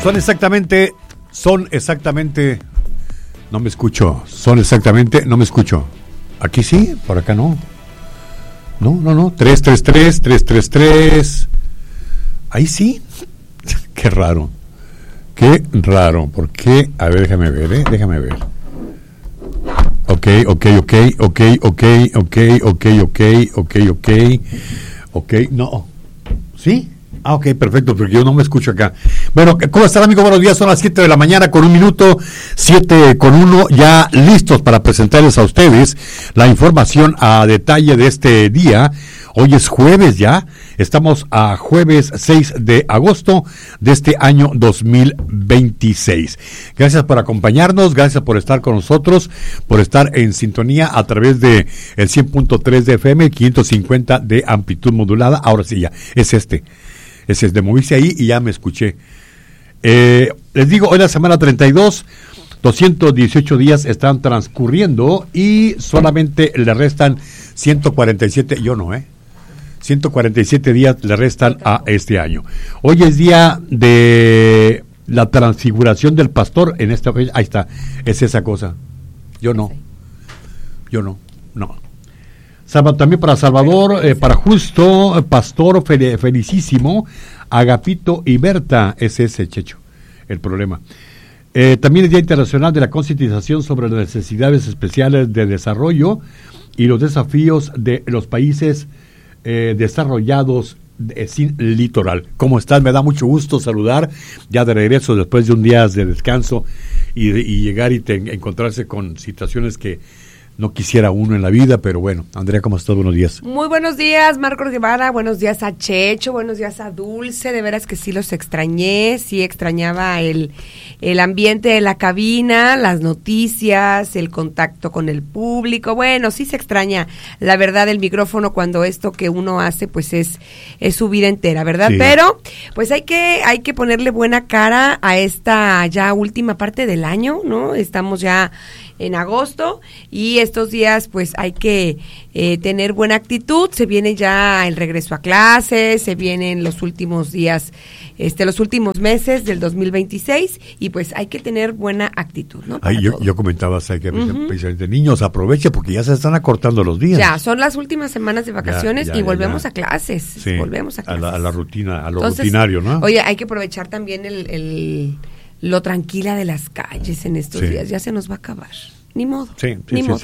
Son exactamente, no me escucho, no me escucho. Aquí sí, por acá no. No, 333. Ahí sí. Qué raro, ¿por qué? A ver, déjame ver. Ok, no. ¿Sí? Ok, perfecto, porque yo no me escucho acá. Bueno, ¿cómo están, amigo? Buenos días, son las 7 de la mañana con 1 minuto, 7:01, ya listos para presentarles a ustedes la información a detalle de este día. Hoy es jueves ya, estamos a jueves 6 de agosto de este año 2026. Gracias por acompañarnos, gracias por estar con nosotros, por estar en sintonía a través de el 100.3 de FM, 550 de amplitud modulada. Ahora sí ya, es de moverse ahí y ya me escuché. Les digo, hoy la semana 32, 218 días están transcurriendo y solamente le restan 147, 147 días le restan a este año. Hoy es día de la transfiguración del pastor en esta fecha. Ahí está, es esa cosa. Yo no. También para Salvador, para Justo, Pastor Felicísimo, Agapito y Berta, es ese, Checho, el problema. También es Día Internacional de la Concientización sobre las necesidades especiales de desarrollo y los desafíos de los países desarrollados sin litoral. ¿Cómo estás? Me da mucho gusto saludar, ya de regreso después de un día de descanso y llegar y encontrarse con situaciones que no quisiera uno en la vida, pero bueno. Andrea, ¿cómo estás? Buenos días. Muy buenos días, Marcos Guevara, buenos días a Checho, buenos días a Dulce, de veras que sí los extrañé, sí extrañaba el ambiente de la cabina, las noticias, el contacto con el público, bueno, sí se extraña, la verdad, el micrófono cuando esto que uno hace, pues es su vida entera, ¿verdad? Sí. Pero, pues hay que ponerle buena cara a esta ya última parte del año, ¿no? Estamos ya en agosto y estos días pues hay que tener buena actitud, se viene ya el regreso a clases, se vienen los últimos días, los últimos meses del 2026 y pues hay que tener buena actitud, ¿no? Yo comentaba que precisamente niños, aprovechen porque ya se están acortando los días. Ya, son las últimas semanas de vacaciones y volvemos a clases, sí, volvemos a clases. A la rutina, a lo rutinario, ¿no? Oye, hay que aprovechar también lo tranquila de las calles en estos días, ya se nos va a acabar. Ni modo. Sí.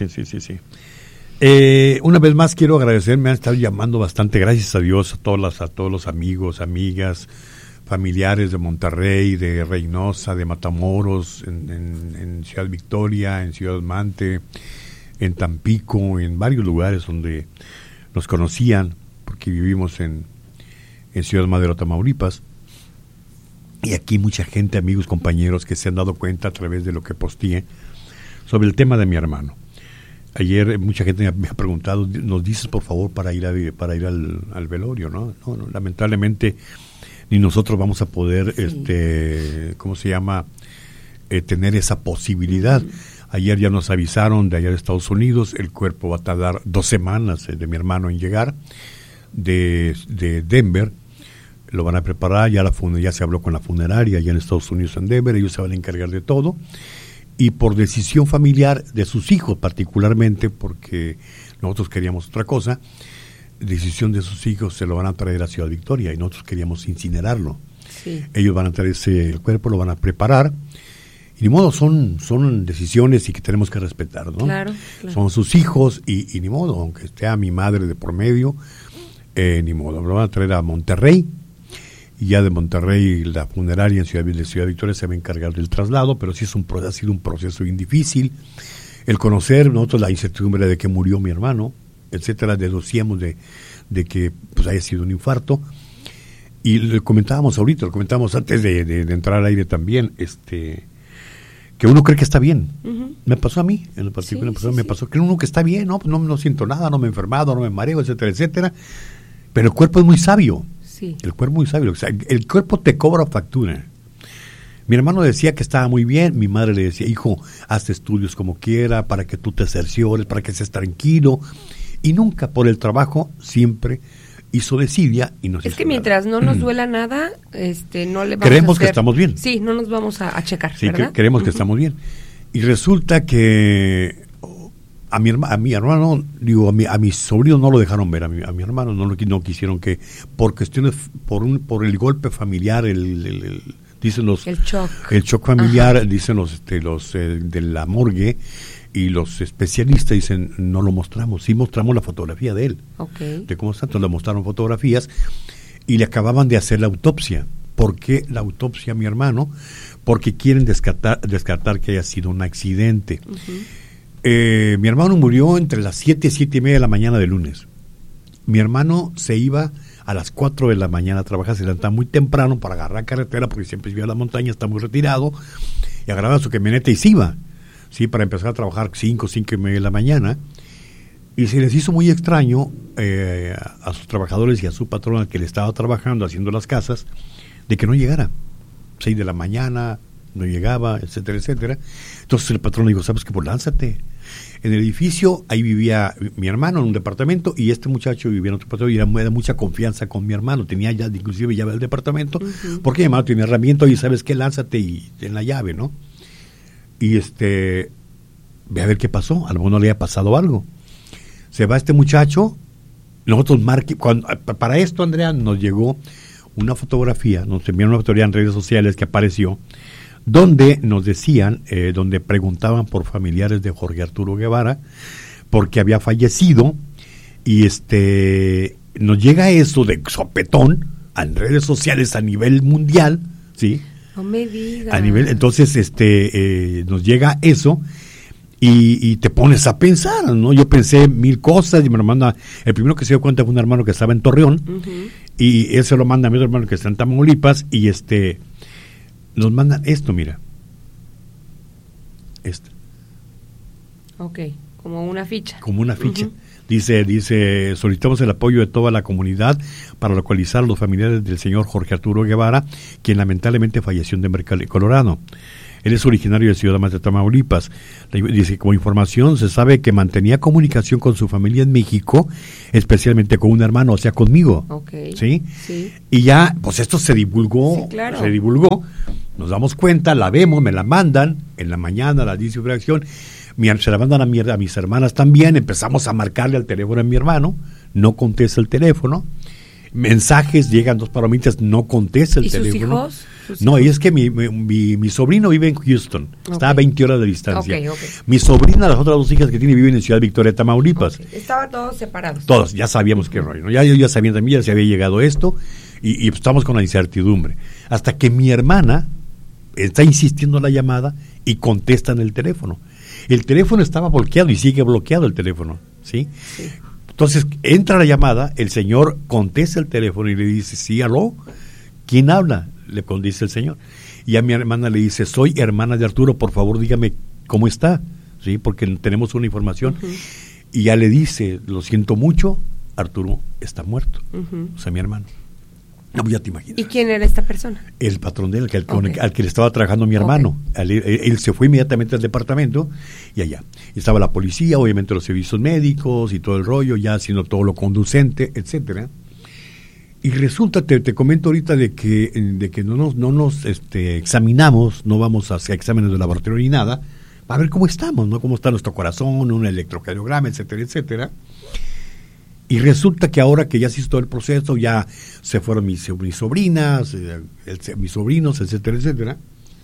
Una vez más quiero agradecer, me han estado llamando bastante, gracias a Dios, a todos los amigos, amigas, familiares de Monterrey, de Reynosa, de Matamoros, en Ciudad Victoria, en Ciudad Mante, en Tampico, en varios lugares donde nos conocían, porque vivimos en Ciudad Madero, Tamaulipas. Y aquí mucha gente, amigos, compañeros que se han dado cuenta a través de lo que posteé sobre el tema de mi hermano. Ayer mucha gente me ha preguntado, ¿nos dices por favor para ir al velorio? No, lamentablemente ni nosotros vamos a poder, tener esa posibilidad. Ayer ya nos avisaron de allá de Estados Unidos, el cuerpo va a tardar 2 semanas de mi hermano en llegar de Denver. Lo van a preparar, ya se habló con la funeraria allá en Estados Unidos, en Denver, ellos se van a encargar de todo, y por decisión familiar de sus hijos particularmente, porque nosotros queríamos otra cosa, decisión de sus hijos se lo van a traer a Ciudad Victoria, y nosotros queríamos incinerarlo. Sí. Ellos van a traerse el cuerpo, lo van a preparar, y ni modo, son decisiones y que tenemos que respetar, ¿no? Claro. Son sus hijos, y ni modo, aunque esté a mi madre de por medio, ni modo, lo van a traer a Monterrey, y ya de Monterrey la funeraria en Ciudad Victoria se va a encargar del traslado, pero sí ha sido un proceso bien difícil. El conocer nosotros la incertidumbre de que murió mi hermano, etcétera, deducíamos de que pues haya sido un infarto. Y lo comentábamos antes de entrar al aire también, que uno cree que está bien. Uh-huh. Me pasó a mí, en lo particular, me pasó que uno que está bien, no siento nada, no me he enfermado, no me mareo, etcétera, pero el cuerpo es muy sabio. Sí. El cuerpo muy sabio, o sea, el cuerpo te cobra factura. Mi hermano decía que estaba muy bien, mi madre le decía, hijo, haz estudios como quiera, para que tú te cerciores, para que estés tranquilo, y nunca por el trabajo, siempre hizo desidia y nos Es hizo que nada. mientras no nos duela nada, no le vamos Creemos a que hacer... estamos bien. Sí, no nos vamos a checar, Sí, ¿verdad? creemos que estamos bien. Y resulta que a mi hermano, digo, a mi sobrino no lo dejaron ver, a mi hermano no quisieron que, por cuestiones, por el golpe familiar, dicen los... El shock. El shock familiar, ajá, dicen los de la morgue y los especialistas dicen, no lo mostramos. Sí mostramos la fotografía de él. Okay. De cómo está, entonces le mostraron fotografías y le acababan de hacer la autopsia. ¿Por qué la autopsia a mi hermano? Porque quieren descartar que haya sido un accidente. Mi hermano murió entre las 7 y 7:30 de la mañana del lunes. Mi hermano se iba a las 4 de la mañana a trabajar, se levantaba muy temprano para agarrar carretera, porque siempre vivía a la montaña, está muy retirado, y agarraba su camioneta y se iba, ¿sí? Para empezar a trabajar 5:30 de la mañana. Y se les hizo muy extraño a sus trabajadores y a su patrón, al que le estaba trabajando, haciendo las casas, de que no llegara. 6 de la mañana, no llegaba, etcétera, etcétera. Entonces el patrón le dijo, ¿sabes qué? Pues lánzate. En el edificio, ahí vivía mi hermano en un departamento, y este muchacho vivía en otro departamento, y era de mucha confianza con mi hermano. Tenía ya, inclusive, llave del departamento, porque mi hermano tenía herramienta, y ¿sabes qué? Lánzate y ten la llave, ¿no? Y ve a ver qué pasó. A lo mejor no le había pasado algo. Se va este muchacho, nosotros para esto, Andrea, nos llegó una fotografía, nos enviaron una fotografía en redes sociales que apareció, donde nos decían, donde preguntaban por familiares de Jorge Arturo Guevara, porque había fallecido, y nos llega eso de sopetón en redes sociales a nivel mundial, ¿sí? No me digas. A nivel, entonces, nos llega eso, y te pones a pensar, ¿no? Yo pensé 1000 cosas, y me lo manda, el primero que se dio cuenta fue un hermano que estaba en Torreón, y él se lo manda a mi otro hermano que está en Tamaulipas, y nos mandan esto, mira. Ok, como una ficha. Como una ficha. Dice, solicitamos el apoyo de toda la comunidad para localizar a los familiares del señor Jorge Arturo Guevara, quien lamentablemente falleció en Denver, Colorado. Él es originario de Ciudad de Tamaulipas. Dice, como información, se sabe que mantenía comunicación con su familia en México, especialmente con un hermano, o sea, conmigo. Okay. ¿Sí? Sí. Y ya, pues esto se divulgó. Sí, claro. Se divulgó. Nos damos cuenta, la vemos, me la mandan en la mañana, la dice fracción. Se la mandan a mis hermanas también. Empezamos a marcarle al teléfono a mi hermano. No contesta el teléfono. Mensajes, llegan 2 palomitas, no contesta el teléfono. ¿Sus hijos? No, y es que mi sobrino vive en Houston, está a 20 horas de distancia. Okay. Mi sobrina, las otras 2 hijas que tiene, viven en Ciudad Victoria, Tamaulipas. Okay. Estaban todos separados. Todos, ya sabíamos qué rollo, ¿no? Ya sabían también, ya se había llegado esto, y estamos con la incertidumbre. Hasta que mi hermana está insistiendo en la llamada y contestan el teléfono. El teléfono estaba bloqueado y sigue bloqueado el teléfono, ¿sí? Sí. Entonces entra la llamada, el señor contesta el teléfono y le dice, sí, aló, ¿quién habla? Le dice el señor. Y a mi hermana le dice, soy hermana de Arturo, por favor dígame cómo está, ¿sí? Porque tenemos una información. Y ya le dice, lo siento mucho, Arturo está muerto. O sea, mi hermano. No, ya te imaginas. ¿Y quién era esta persona? El patrón de él, al que le estaba trabajando mi hermano. Él se fue inmediatamente al departamento y allá. Y estaba la policía, obviamente los servicios médicos y todo el rollo, ya haciendo todo lo conducente, etcétera. Y resulta, te comento ahorita de que no nos examinamos, no vamos a hacer exámenes de laboratorio ni nada, para ver cómo estamos, ¿no? Cómo está nuestro corazón, un electrocardiograma, etcétera, etcétera. Y resulta que ahora que ya se hizo todo el proceso, ya se fueron mis sobrinas, mis sobrinos, etcétera, etcétera.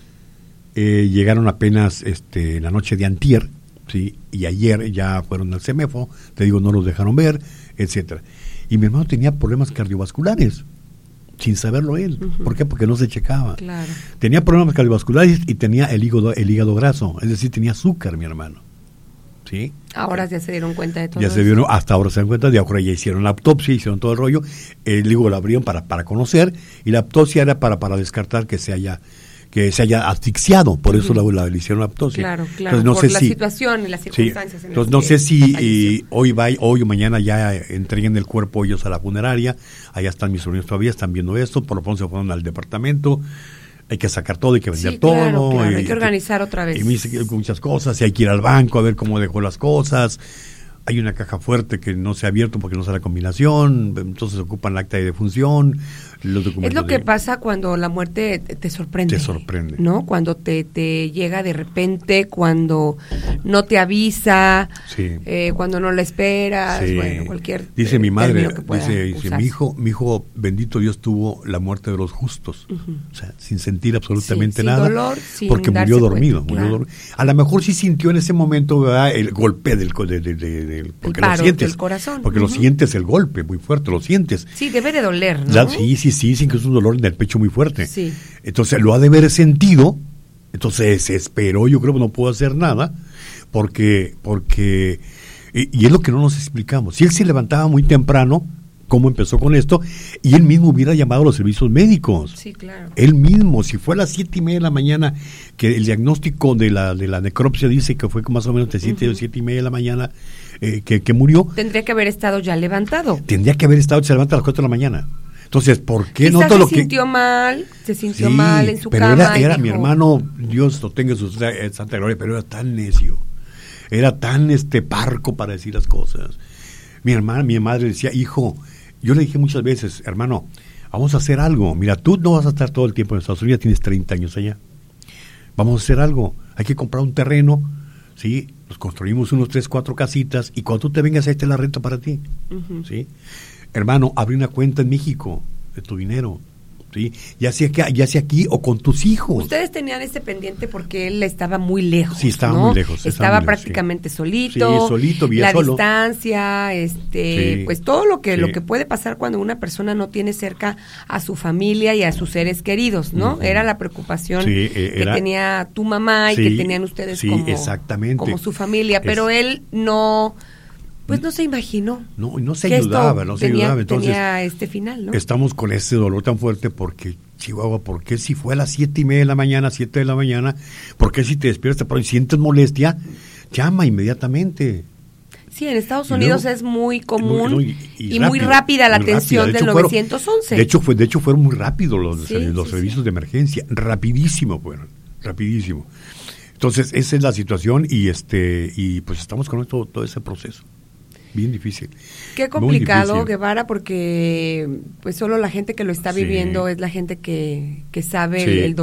Llegaron apenas la noche de antier, ¿sí? Y ayer ya fueron al CEMEFO, te digo, no los dejaron ver, etcétera. Y mi hermano tenía problemas cardiovasculares, sin saberlo él. ¿Por qué? Porque no se checaba. Claro. Tenía problemas cardiovasculares y tenía el hígado graso, es decir, tenía azúcar, mi hermano. ¿Sí? Ahora ya se dieron cuenta de todo ya eso. Se dieron, hasta ahora se dan cuenta, de ahora ya hicieron la autopsia, hicieron todo el rollo, digo, la abrieron para conocer, y la autopsia era para descartar que se haya asfixiado, por eso le hicieron la autopsia. Claro, Entonces, no por sé la situación y las circunstancias. Sí. Entonces no sé si hoy o mañana ya entreguen el cuerpo ellos a la funeraria, allá están mis sobrinos todavía, están viendo esto, por lo pronto se fueron al departamento. Hay que sacar todo, hay que vender todo. Claro, hay que organizar otra vez. Y muchas cosas, y hay que ir al banco a ver cómo dejó las cosas. hay una caja fuerte que no se ha abierto porque no está la combinación, entonces ocupan el acta de defunción, los documentos. Es lo que pasa cuando la muerte te sorprende. Te sorprende. ¿No? Cuando te llega de repente, cuando no te avisa, sí. Cuando no la esperas, sí. bueno, cualquier. Dice mi madre, dice mi hijo, bendito Dios, tuvo la muerte de los justos. O sea, sin sentir absolutamente nada. Sin dolor, sin porque murió dormido. Cuenta, claro. A lo mejor sí sintió en ese momento, ¿verdad?, el golpe del porque paro lo sientes. del corazón. Porque lo sientes, el golpe muy fuerte, lo sientes. Sí, debe de doler, ¿no? Sí, sin que es un dolor en el pecho muy fuerte. Sí. Entonces lo ha de haber sentido, entonces se esperó, yo creo que no pudo hacer nada, porque y es lo que no nos explicamos. Si él se levantaba muy temprano, ¿cómo empezó con esto? Y él mismo hubiera llamado a los servicios médicos. Sí, claro. Él mismo, si fue a las 7:30 de la mañana, que el diagnóstico de la necropsia dice que fue más o menos de 7:30 de la mañana que murió. Tendría que haber estado ya levantado. Tendría que haber estado, se levanta a las 4 de la mañana. Entonces, ¿por qué no todo lo que... se sintió mal en su pero cama. Era dijo, mi hermano, Dios lo tenga en su santa gloria, pero era tan necio, era tan parco para decir las cosas. Mi madre decía, hijo, yo le dije muchas veces, hermano, vamos a hacer algo. Mira, tú no vas a estar todo el tiempo en Estados Unidos, ya tienes 30 años allá. Vamos a hacer algo. Hay que comprar un terreno, ¿sí? Nos construimos unos 3, 4 casitas y cuando tú te vengas, ahí te la renta para ti, ¿sí? Hermano, abre una cuenta en México de tu dinero, ¿sí? Ya sea aquí o con tus hijos. Ustedes tenían ese pendiente porque él estaba muy lejos. Sí, estaba muy lejos. Estaba prácticamente solito. Sí, solito, vivía solo. La distancia, pues todo lo que puede pasar cuando una persona no tiene cerca a su familia y a sus seres queridos, ¿no? Era la preocupación que tenía tu mamá y que tenían ustedes como su familia, pero él no... Pues no se imaginó. No se ayudaba, Entonces, tenía este final, ¿no? Estamos con ese dolor tan fuerte porque, Chihuahua, ¿por qué si fue a las 7:30 de la mañana, 7 de la mañana, por qué si te despiertas y sientes molestia, llama inmediatamente? Sí, en Estados Unidos es muy común y rápido, muy rápida la atención del 911. De hecho, fueron muy rápidos los servicios de emergencia, rapidísimo fueron, rapidísimo. Entonces, esa es la situación y pues estamos con todo ese proceso. Bien difícil. Qué complicado, Guevara, porque pues solo la gente que lo está viviendo es la gente que sabe el dolor.